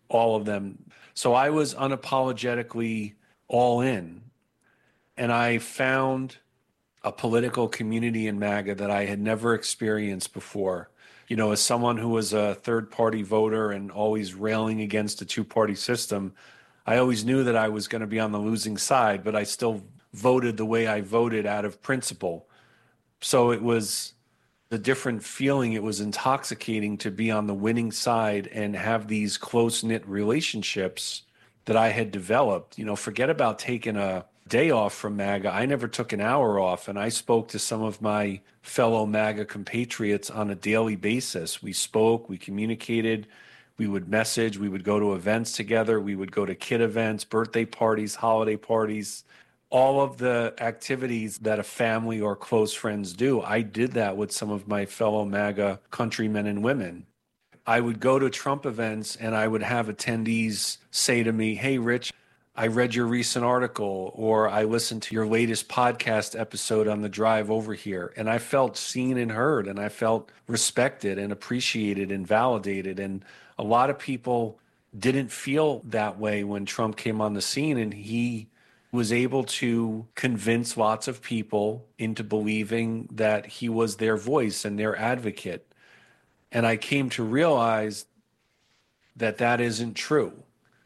all of them. So I was unapologetically all in. And I found a political community in MAGA that I had never experienced before. You know, as someone who was a third party voter and always railing against a two-party system, I always knew that I was going to be on the losing side, but I still voted the way I voted out of principle. So it was a different feeling. It was intoxicating to be on the winning side and have these close-knit relationships that I had developed. You know, forget about taking a day off from MAGA. I never took an hour off, and I spoke to some of my fellow MAGA compatriots on a daily basis. We spoke, we communicated, we would message, we would go to events together, we would go to kid events, birthday parties, holiday parties, all of the activities that a family or close friends do. I did that with some of my fellow MAGA countrymen and women. I would go to Trump events and I would have attendees say to me, "Hey, Rich, I read your recent article," or "I listened to your latest podcast episode on the drive over here." And I felt seen and heard, and I felt respected and appreciated and validated. And a lot of people didn't feel that way when Trump came on the scene, and he was able to convince lots of people into believing that he was their voice and their advocate. And I came to realize that that isn't true.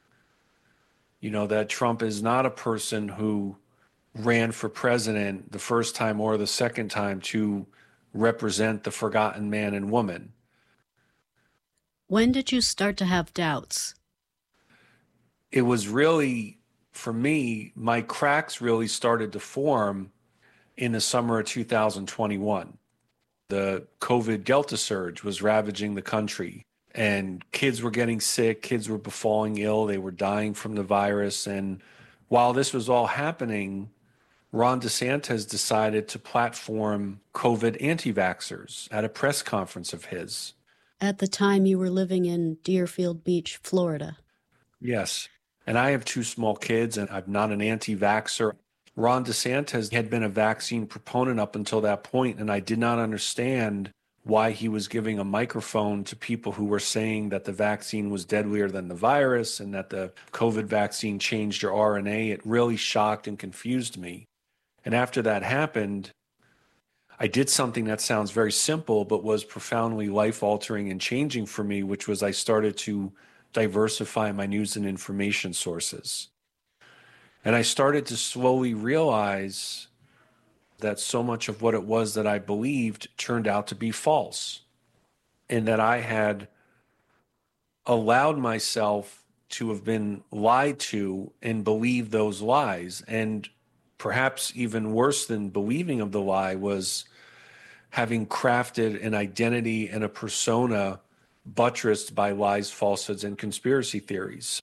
You know, that Trump is not a person who ran for president the first time or the second time to represent the forgotten man and woman. When did you start to have doubts? It was really, for me, my cracks really started to form in the summer of 2021. The COVID Delta surge was ravaging the country, and kids were getting sick, kids were befalling ill, they were dying from the virus. And while this was all happening, Ron DeSantis decided to platform COVID anti vaxxers at a press conference of his. At the time, you were living in Deerfield Beach, Florida. Yes. And I have two small kids, and I'm not an anti vaxxer. Ron DeSantis had been a vaccine proponent up until that point, and I did not understand why he was giving a microphone to people who were saying that the vaccine was deadlier than the virus and that the COVID vaccine changed your RNA. It really shocked and confused me. And after that happened, I did something that sounds very simple, but was profoundly life altering and changing for me, which was I started to diversify my news and information sources. And I started to slowly realize that so much of what it was that I believed turned out to be false, and that I had allowed myself to have been lied to and believe those lies. And perhaps even worse than believing of the lie was having crafted an identity and a persona buttressed by lies, falsehoods, and conspiracy theories.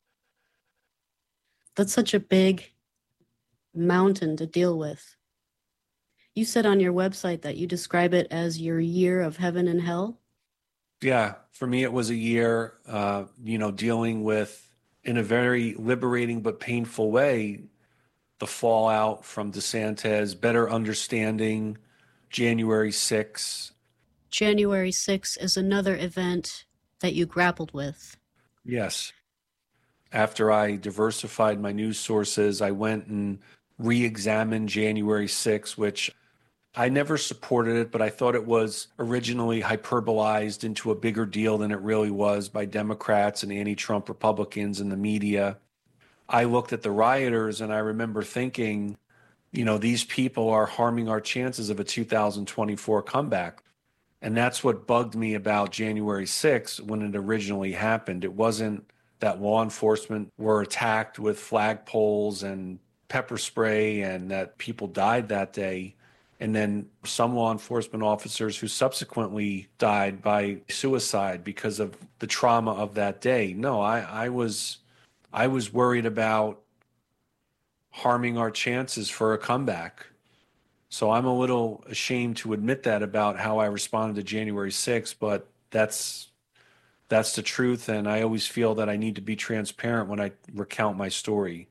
That's such a big mountain to deal with. You said on your website that you describe it as your year of heaven and hell. Yeah, for me, it was a year, dealing with, in a very liberating but painful way, the fallout from DeSantis, better understanding January 6th. January 6th is another event that you grappled with. Yes. After I diversified my news sources, I went and re-examined January 6th, which I never supported it, but I thought it was originally hyperbolized into a bigger deal than it really was by Democrats and anti-Trump Republicans and the media. I looked at the rioters and I remember thinking, these people are harming our chances of a 2024 comeback. And that's what bugged me about January 6th when it originally happened. It wasn't that law enforcement were attacked with flagpoles and pepper spray and that people died that day. And then some law enforcement officers who subsequently died by suicide because of the trauma of that day. No, I was worried about harming our chances for a comeback. So I'm a little ashamed to admit that about how I responded to January 6th, but that's the truth. And I always feel that I need to be transparent when I recount my story.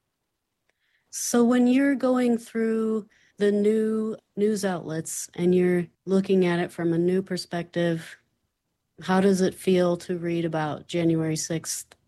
So when you're going through the new news outlets and you're looking at it from a new perspective, how does it feel to read about January 6th